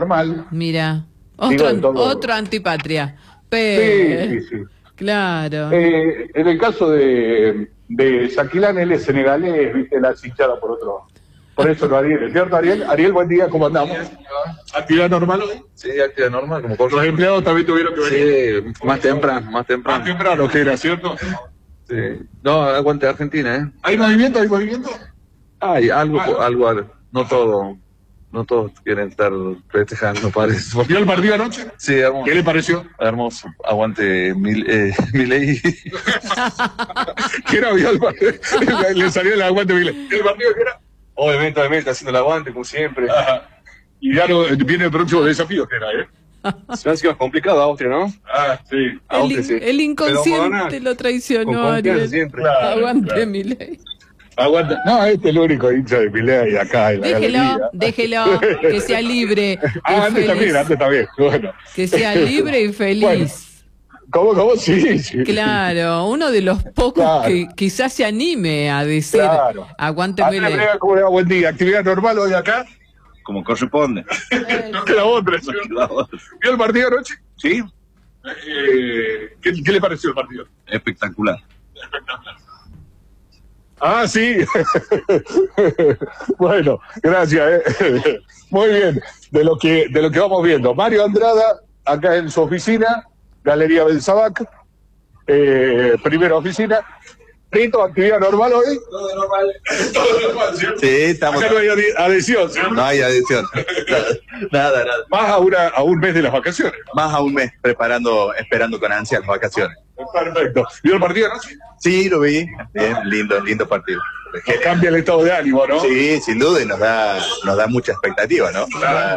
normal. Mira, Digo, de todo. otro antipatria. Sí, sí, sí. Claro. En el caso de Saquilán, él es senegalés, viste, la hinchada por otro. Por eso no Ariel, ¿cierto, Ariel? Ariel, buen día, ¿cómo andamos? ¿Actividad normal hoy? Sí, actividad normal, como por... Los empleados también tuvieron que venir. Sí, más temprano, más temprano. Más temprano que era, ¿cierto? Sí. No, aguante Argentina, ¿eh? ¿Hay movimiento? ¿Hay movimiento? Hay algo, no todos quieren estar festejando, parece. ¿Vio el partido anoche? Sí, hermoso. ¿Qué le pareció? Hermoso. Aguante Milei. ¿Qué era? ¿Vio el partido? Le salió el aguante Milei. ¿El partido qué era? Obviamente, haciendo el aguante, como siempre. Ajá. Y ya viene el próximo desafío, que era, ¿eh? Se me hace más complicado Austria, ¿no? Ah, sí. Austria, sí. El inconsciente lo traicionó, Ariel. Siempre. Claro, Aguante, claro. Milei. Aguanta. No, este es el único hincha de Milei acá en la galería. Déjelo, que sea libre y Antes feliz. también. Bueno. Que sea libre y feliz. Bueno, ¿Cómo? Sí, sí. Claro, uno de los pocos Claro. que quizás se anime a decir Claro. aguante Andrés Milei. Brega, ¿cómo le va? Buen día. ¿Actividad normal hoy acá? Como corresponde. No queda otra. ¿Vio el partido anoche? Sí, ¿Qué le pareció el partido? espectacular. Ah, sí. Bueno, gracias. Muy bien. De lo que vamos viendo. Mario Andrada, acá en su oficina, Galería Belsabac, primera oficina. Rito, actividad normal hoy. Todo normal, ¿cierto? Sí, estamos... Acá no hay adhesión, ¿cierto? No hay adición. Nada. Más a un mes de las vacaciones. Más a un mes esperando con ansia las vacaciones. Perfecto. ¿Vio el partido anoche? Sí, lo vi. Bien, lindo partido. Cambia el estado de ánimo, ¿no? Sí, sin duda, y nos da mucha expectativa, ¿no?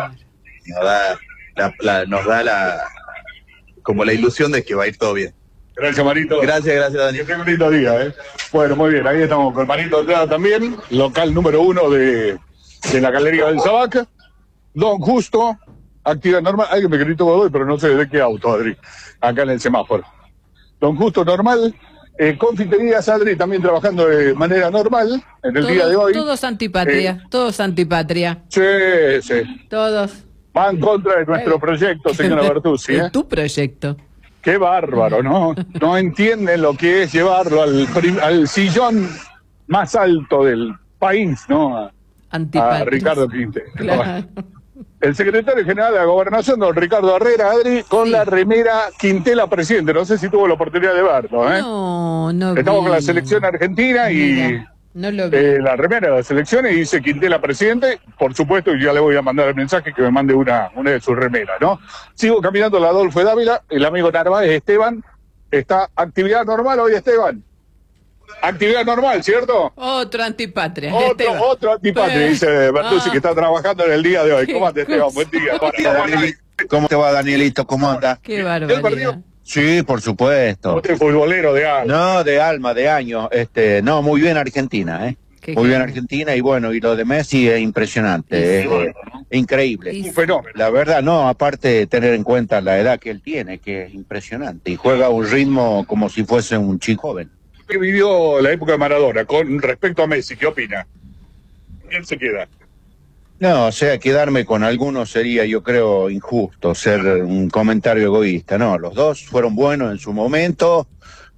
Nos da como la ilusión de que va a ir todo bien. Gracias, Marito. Gracias, Dani. Que tenga un lindo día, ¿eh? Bueno, muy bien, ahí estamos con Marito Andrada también, local número 1 de la Galería del Sabac. Don Justo, actividad normal. Alguien me gritó Godoy, pero no sé de qué auto, Adri. Acá en el semáforo. Don Justo normal. Confiterías, Adri, también trabajando de manera normal en el día de hoy. Todos antipatria, todos antipatria. Sí, sí. Todos. Va en contra de nuestro proyecto, señora Bertuzzi, ¿eh? Es tu proyecto. Qué bárbaro, ¿no? No entienden lo que es llevarlo al sillón más alto del país, ¿no? A Antipatrias. Ricardo Quinte. Claro. El secretario general de la Gobernación, don Ricardo Herrera, Adri, con Sí. la remera Quintela presidente. No sé si tuvo la oportunidad de verlo, ¿eh? No Estamos con la vi. selección argentina y Mira, no lo vi. la remera de la selección y dice Quintela presidente. Por supuesto, y ya le voy a mandar el mensaje que me mande una de sus remeras, ¿no? Sigo caminando la Adolfo de Dávila, el amigo Narváez Esteban. Está actividad normal hoy, Esteban. Actividad normal, ¿cierto? Otro antipatria. Esteban. Otro antipatria, dice Bertuzzi, que está trabajando en el día de hoy. Qué ¿Cómo andas, Esteban? Buen día. ¿Cómo te va, Danielito? ¿Cómo anda? Qué partido? barbaridad. Sí, por supuesto. Usted es futbolero de algo. No, de alma, de años. No, muy bien Argentina, ¿eh? Qué Muy bien genio. Argentina y bueno, y lo de Messi es impresionante, Sí, es increíble. Sí. Un fenómeno. La verdad, no, aparte de tener en cuenta la edad que él tiene, que es impresionante, y juega a un ritmo como si fuese un chico joven. Que vivió la época de Maradona con respecto a Messi, ¿qué opina? ¿Quién se queda? No, o sea, quedarme con algunos sería, yo creo, injusto, ser un comentario egoísta. No, los dos fueron buenos en su momento,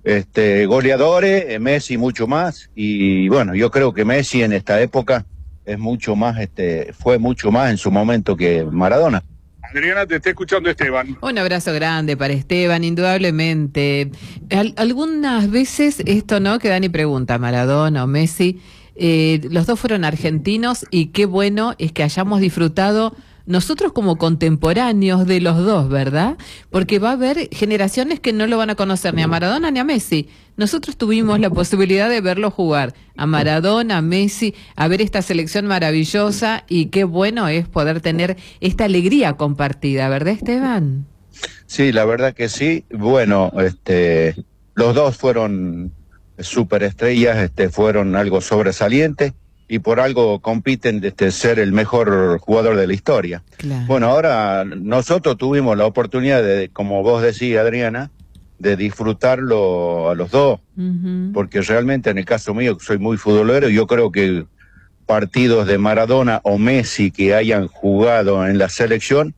goleadores, Messi mucho más, y bueno, yo creo que Messi en esta época es mucho más, fue mucho más en su momento que Maradona. Adriana, te está escuchando Esteban. Un abrazo grande para Esteban, indudablemente. Algunas veces esto, ¿no? Que Dani pregunta, Maradona o Messi, los dos fueron argentinos y qué bueno es que hayamos disfrutado nosotros como contemporáneos de los dos, ¿verdad? Porque va a haber generaciones que no lo van a conocer ni a Maradona ni a Messi. Nosotros tuvimos la posibilidad de verlo jugar, a Maradona, a Messi, a ver esta selección maravillosa y qué bueno es poder tener esta alegría compartida, ¿verdad, Esteban? Sí, la verdad que sí. Bueno, los dos fueron superestrellas, fueron algo sobresalientes y por algo compiten de ser el mejor jugador de la historia. Claro. Bueno, ahora nosotros tuvimos la oportunidad de, como vos decías, Adriana, de disfrutarlo a los dos, porque realmente en el caso mío, que soy muy futbolero, yo creo que partidos de Maradona o Messi que hayan jugado en la selección